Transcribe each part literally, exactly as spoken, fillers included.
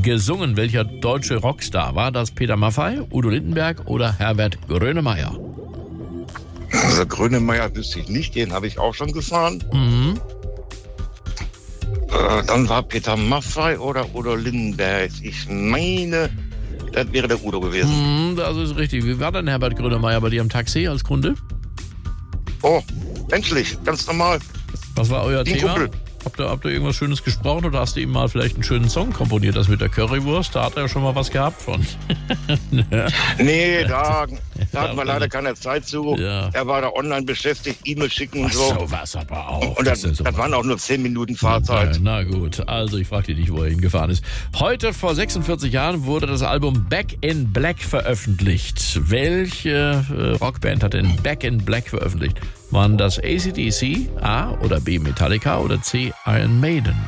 gesungen? Welcher deutsche Rockstar? War das Peter Maffay, Udo Lindenberg oder Herbert Grönemeyer? Also Grönemeyer wüsste ich nicht, den habe ich auch schon gefahren. Mhm. Äh, dann war Peter Maffay oder Udo Lindenberg. Ich meine, das wäre der Udo gewesen. Mhm, das ist richtig. Wie war denn Herbert Grönemeyer bei dir im Taxi als Kunde? Oh, menschlich, ganz normal. Was war euer Die Thema? Kumpel. Habt ihr, habt ihr irgendwas Schönes gesprochen oder hast du ihm mal vielleicht einen schönen Song komponiert? Das mit der Currywurst, da hat er ja schon mal was gehabt von. Nee, da, da hatten wir leider keine Zeit zu. Ja. Er war da online beschäftigt, E-Mail schicken und Ach so. so, was aber auch. Und das, ist das aber- waren auch nur zehn Minuten Fahrzeit. Na, na gut, also ich fragte dich, wo er hingefahren ist. Heute vor sechsundvierzig Jahren wurde das Album Back in Black veröffentlicht. Welche äh, Rockband hat denn Back in Black veröffentlicht? Waren das A C D C, A oder B Metallica oder C Iron Maiden?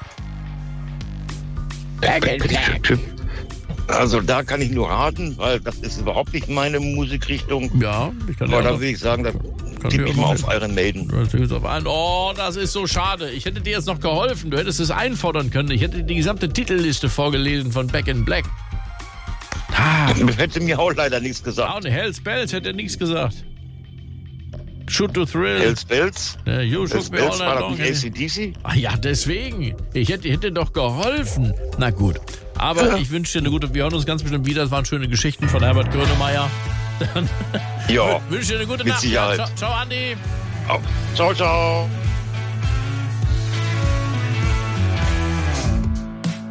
Back in Black. Also da kann ich nur raten, weil das ist überhaupt nicht meine Musikrichtung. Ja, ich kann Aber ja da auch- würde ich sagen, da Kann tippe ich ich auch mal mal auf Iron Maiden. Das ist auf ein- Oh, das ist so schade. Ich hätte dir jetzt noch geholfen. Du hättest es einfordern können. Ich hätte die gesamte Titelliste vorgelesen von Back in Black. Ah, Hätte mir auch leider nichts gesagt. auch Hells Bells hätte nichts gesagt. Shoot to Thrill. Hells Bells? Ja, you Hells shook me all Bells war night das long. nicht A C D C? Ah ja, deswegen. Ich hätte, hätte doch geholfen. Na gut. Aber ich wünsche dir eine gute... Wir hören uns ganz bestimmt wieder. Das waren schöne Geschichten von Herbert Grönemeyer. Dann Ja, wünsche dir eine gute mit Nacht. Sicherheit. Ja, ciao, ciao, Andi. Ciao, ciao.